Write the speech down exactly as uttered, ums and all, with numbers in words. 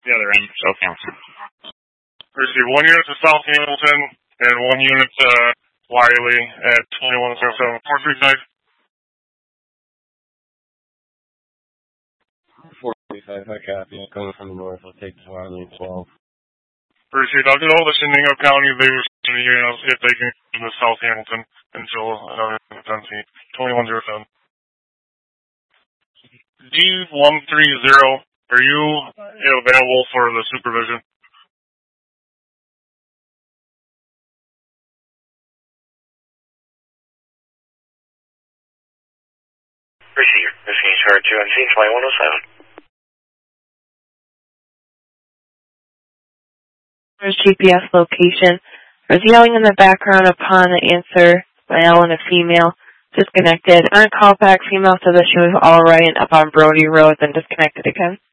the other end, South Hamilton. Receive one unit to South Hamilton and one unit to Wiley at twenty-one zero seven four three five. four thirty-five, I copy. I'm coming from the north. I'll take the Wiley twelve. Receive. I'll get all the Shenango County. They were sending you know, if they can get to South Hamilton until another ten feet. twenty-one zero seven. D one three zero, are you available for the supervision? Receive. This is H R two N C twenty-one oh seven. There's G P S location. There's yelling in the background upon the answer, male and a female, disconnected. On callback, female said that she was all right up on Brody Road, then disconnected again.